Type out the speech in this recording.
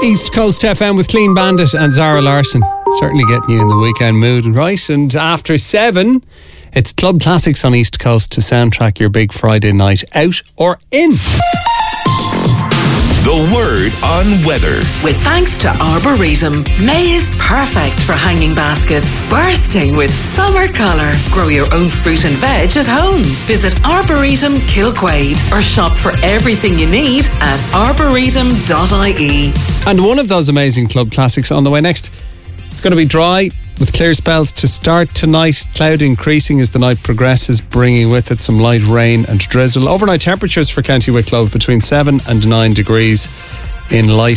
East Coast FM with Clean Bandit and Zara Larson. Certainly getting you in the weekend mood, right? And after 7, it's Club Classics on East Coast to soundtrack your big Friday night out or in. The Word on Weather. With thanks to Arboretum, May is perfect for hanging baskets, bursting with summer colour. Grow your own fruit and veg at home. Visit Arboretum Kilquade or shop for everything you need at arboretum.ie. And one of those amazing Club Classics on the way next. It's going to be dry with clear spells to start tonight. Cloud increasing as the night progresses, bringing with it some light rain and drizzle. Overnight temperatures for County Wicklow between 7 and 9 degrees in light